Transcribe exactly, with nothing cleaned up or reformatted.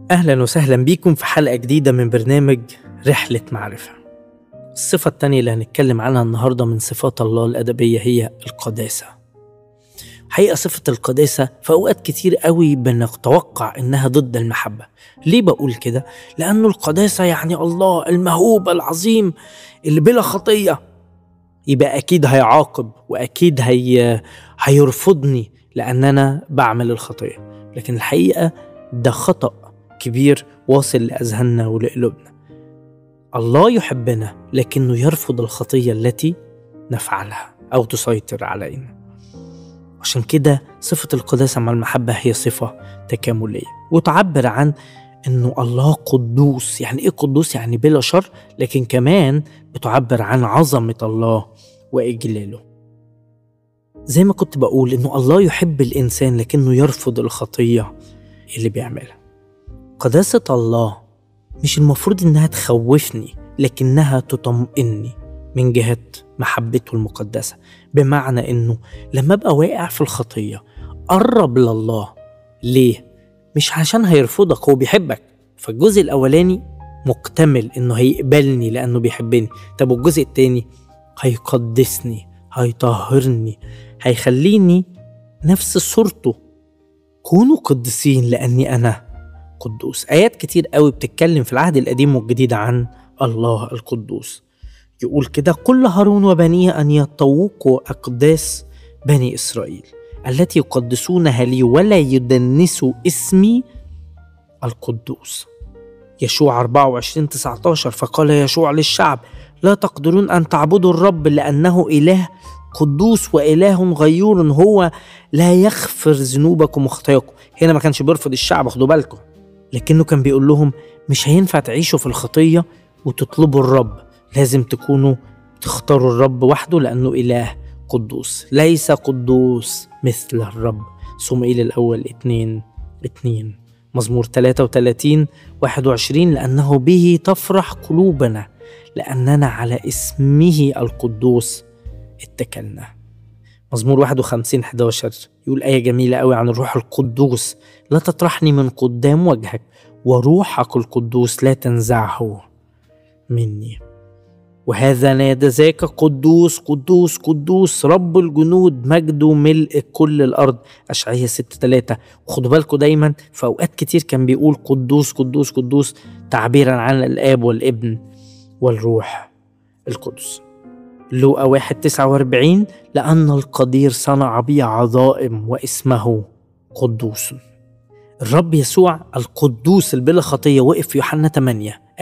أهلا وسهلا بيكم في حلقة جديدة من برنامج رحلة معرفة. الصفة التانية اللي هنتكلم عنها النهاردة من صفات الله الأدبية هي القداسة. حقيقة صفة القداسة في أوقات كتير قوي بنتوقع إنها ضد المحبة. ليه بقول كده؟ لأنه القداسة يعني الله المهوب العظيم اللي بلا خطية، يبقى أكيد هيعاقب وأكيد هي... هيرفضني لأن أنا بعمل الخطية. لكن الحقيقة ده خطأ كبير واصل لأذهاننا ولقلوبنا. الله يحبنا لكنه يرفض الخطية التي نفعلها أو تسيطر علينا. عشان كده صفة القداسة مع المحبة هي صفة تكاملية، وتعبر عن أنه الله قدوس. يعني إيه قدوس؟ يعني بلا شر، لكن كمان بتعبر عن عظمة الله وإجلاله. زي ما كنت بقول أنه الله يحب الإنسان لكنه يرفض الخطية اللي بيعملها. قداسة الله مش المفروض إنها تخوفني، لكنها تطمئني من جهة محبته المقدسة. بمعنى إنه لما أبقى واقع في الخطية قرب لله. ليه؟ مش عشان هيرفضك، هو بيحبك. فالجزء الأولاني مكتمل إنه هيقبلني لأنه بيحبني. طب والجزء التاني هيقدسني، هيطهرني، هيخليني نفس صورته. كونوا قدسين لأني أنا قدوس. آيات كتير قوي بتتكلم في العهد القديم والجديد عن الله القدوس. يقول كده: قل هارون وبنيه أن يطوقوا أقداس بني إسرائيل التي يقدسونها لي ولا يدنسوا اسمي القدوس. يشوع أربعة وعشرين تسعة عشر: فقال يشوع للشعب: لا تقدرون أن تعبدوا الرب لأنه إله قدوس وإله غيور، هو لا يغفر ذنوبكم وخطاياكم. هنا ما كانش بيرفض الشعب، خدوا بالكم، لكنه كان بيقول لهم مش هينفع تعيشوا في الخطية وتطلبوا الرب، لازم تكونوا تختاروا الرب وحده لأنه إله قدوس. ليس قدوس مثل الرب. صموئيل الأول اتنين اتنين. مزمور ثلاثة وثلاثين واحد وعشرين: لأنه به تفرح قلوبنا لأننا على اسمه القدوس اتكلنا. مزمور واحد وخمسين إحدى عشر يقول آية جميلة قوي عن الروح القدوس: لا تطرحني من قدام وجهك وروحك القدوس لا تنزعه مني. وهذا نادى ذاك: قدوس قدوس قدوس رب الجنود، مجده ملء كل الأرض. أشعياء ستة ثلاثة. وخدوا بالكم دايما في أوقات كتير كان بيقول قدوس قدوس قدوس تعبيرا عن الآب والابن والروح القدس. لوقا واحد تسعة وأربعين: لأن القدير صنع بي عظائم واسمه قدوس. الرب يسوع القدوس البلا خطية وقف في يوحنا ثمانية